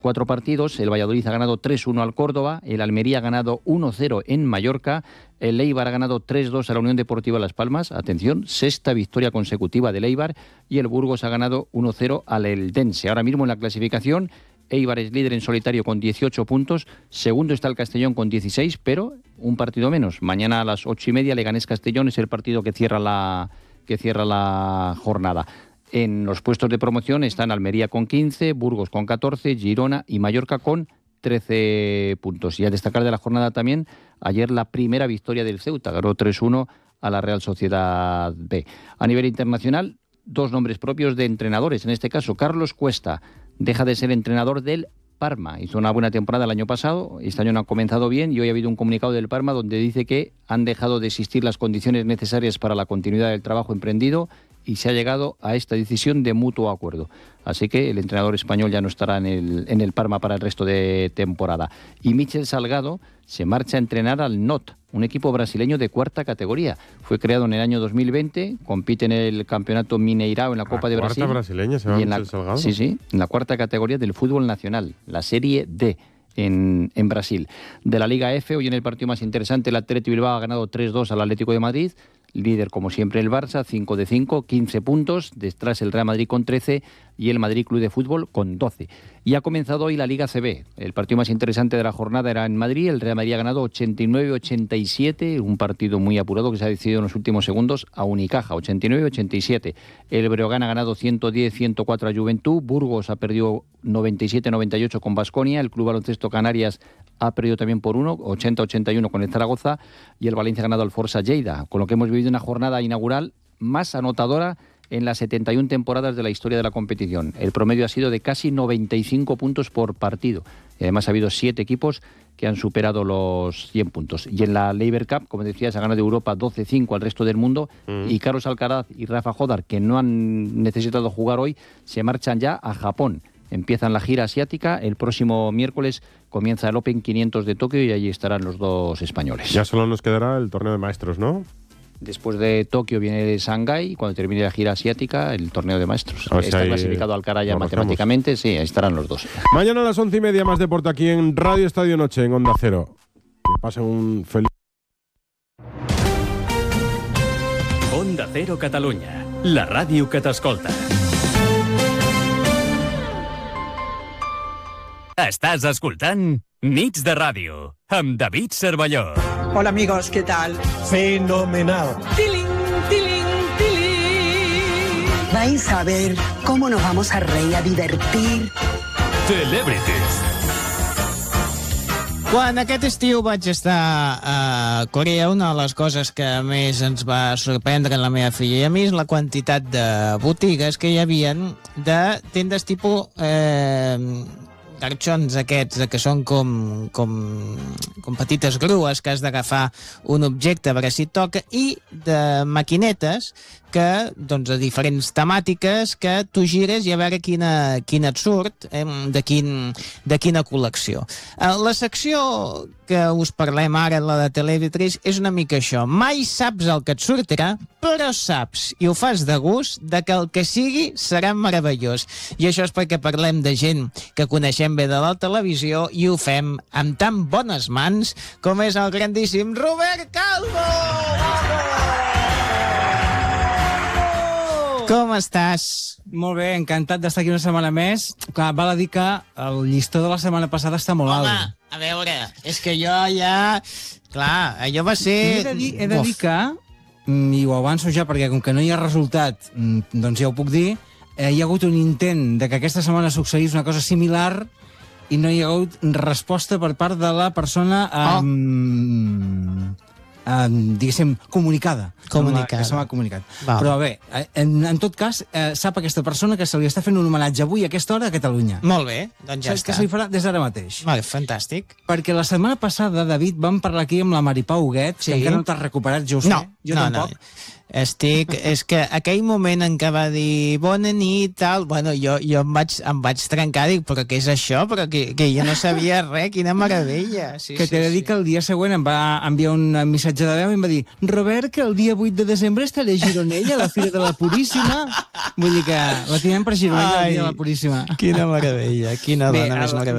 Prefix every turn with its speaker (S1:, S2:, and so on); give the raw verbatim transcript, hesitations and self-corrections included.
S1: cuatro partidos, el Valladolid ha ganado tres uno al Córdoba, el Almería ha ganado uno cero en Mallorca, el Eibar ha ganado tres dos a la Unión Deportiva Las Palmas, atención, sexta victoria consecutiva del Eibar, y el Burgos ha ganado uno cero al Eldense. Ahora mismo en la clasificación, Eibar es líder en solitario con dieciocho puntos, segundo está el Castellón con dieciséis, pero un partido menos. Mañana a las ocho y media Leganés-Castellón es el partido que cierra la, que cierra la jornada. En los puestos de promoción están Almería con quince, Burgos con catorce, Girona y Mallorca con trece puntos. Y a destacar de la jornada también, ayer la primera victoria del Ceuta, ganó tres uno a la Real Sociedad B. A nivel internacional, dos nombres propios de entrenadores. En este caso, Carlos Cuesta deja de ser entrenador del Parma. Hizo una buena temporada el año pasado, este año no ha comenzado bien y hoy ha habido un comunicado del Parma donde dice que han dejado de existir las condiciones necesarias para la continuidad del trabajo emprendido y se ha llegado a esta decisión de mutuo acuerdo. Así que el entrenador español ya no estará en el, en el Parma para el resto de temporada. Y Michel Salgado se marcha a entrenar al N O T, un equipo brasileño de cuarta categoría. Fue creado en el año dos mil veinte, compite en el Campeonato Mineirao en la Copa de Brasil.
S2: ¿Cuarta brasileña se llama
S1: y en
S2: Michel
S1: la,
S2: Salgado?
S1: Sí, sí, en la cuarta categoría del fútbol nacional, la Serie D. En, en Brasil. De la Liga F, hoy en el partido más interesante, el Athletic Bilbao ha ganado tres dos al Atlético de Madrid. Líder, como siempre, el Barça, cinco de cinco, quince puntos. Detrás el Real Madrid con trece y el Madrid Club de Fútbol con doce. Y ha comenzado hoy la Liga C B. El partido más interesante de la jornada era en Madrid. El Real Madrid ha ganado ochenta y nueve a ochenta y siete, un partido muy apurado que se ha decidido en los últimos segundos a Unicaja, ochenta y nueve a ochenta y siete. El Breogán ha ganado ciento diez a ciento cuatro a Juventud. Burgos ha perdido noventa y siete a noventa y ocho con Baskonia. El Club Baloncesto Canarias ha perdido también por uno, ochenta a ochenta y uno con el Zaragoza, y el Valencia ha ganado al Forza Lleida, con lo que hemos vivido una jornada inaugural más anotadora en las setenta y una temporadas de la historia de la competición. El promedio ha sido de casi noventa y cinco puntos por partido. Y además ha habido siete equipos que han superado los cien puntos. Y en la Laver Cup, como decías, ha ganado Europa doce cinco al resto del mundo, mm. y Carlos Alcaraz y Rafa Jodar, que no han necesitado jugar hoy, se marchan ya a Japón. Empiezan la gira asiática, el próximo miércoles comienza el Open quinientos de Tokio y allí estarán los dos españoles.
S2: Ya solo nos quedará el torneo de maestros, ¿no?
S1: Después de Tokio viene Shanghái, cuando termine la gira asiática, el torneo de maestros. O sea, Está clasificado Alcaraz ya matemáticamente, sí, ahí estarán los dos.
S2: Mañana a las once y media más deporte aquí en Radio Estadio Noche, en Onda Cero. Que pasen un feliz...
S3: Onda Cero Catalunya, la ràdio que t'escolta. Estàs escoltant Nits de Ràdio, amb David Cervelló.
S4: Hola amigos, ¿qué tal?
S5: Fenomenal.
S4: Tiling, tiling, tiling.
S6: Vais a ver cómo nos vamos a reír, a divertir.
S3: Celebrities.
S7: Quan aquest estiu vaig estar a Corea, una de les coses que més ens va sorprendre en la meva filla i a mi és la quantitat de botigues que hi havien de tendes tipus... Eh, garxons aquests que són com, com, com petites grues que has d'agafar un objecte a veure si et toca, i de maquinetes que, doncs, de diferents temàtiques que tu gires i a veure quina, quina et surt, eh, de, quin, de quina col·lecció. Eh, la secció que us parlem ara, la de Televitriz, és una mica això. Mai saps el que et sortirà, però saps, i ho fas de gust, de que el que sigui serà meravellós. I això és perquè parlem de gent que coneixem bé de la televisió i ho fem amb tan bones mans com és el grandíssim Robert Calvo! Com estàs?
S8: Molt bé, encantat d'estar aquí una setmana més. Clar, val a dir que el llistó de la setmana passada està molt
S7: Home,
S8: alt.
S7: a veure, és que jo ja... Clar, allò va ser...
S8: He de dir, he de dir que, i ho avanço ja perquè com que no hi ha resultat, doncs ja ho puc dir, eh, hi ha hagut un intent de que aquesta setmana succeís una cosa similar i no hi ha hagut resposta per part de la persona... Eh, oh. Eh, diguéssim, comunicada.
S7: Comunicada.
S8: Que se m'ha comunicat.
S7: Val.
S8: Però bé, en, en tot cas, eh, sap aquesta persona que se li està fent un homenatge avui a aquesta hora a Catalunya.
S7: Molt bé, doncs ja
S8: Saps
S7: està.
S8: que se li farà des d'ara mateix.
S7: Vale, fantàstic.
S8: Perquè la setmana passada, David, vam parlar aquí amb la Maripau Huguet,
S7: Sí.
S8: que encara no t'has recuperat, jo ho sé.
S7: No,
S8: jo
S7: no,
S8: tampoc.
S7: no. Estic... És que aquell moment en què va dir bona nit, tal... Bueno, jo, jo em, vaig, em vaig trencar, dic, però què és això? Però que, que jo no sabia res, quina meravella. Sí,
S8: que
S7: sí,
S8: t'he de dir
S7: sí.
S8: que el dia següent em va enviar un missatge de veu i em va dir Robert, que el dia vuit de desembre estaré a Gironella, a la Fira de la Puríssima. Vull dir que la tenim per Gironella, el dia de la Puríssima.
S7: Quina meravella, quina
S8: Bé,
S7: dona més
S8: el-
S7: meravella.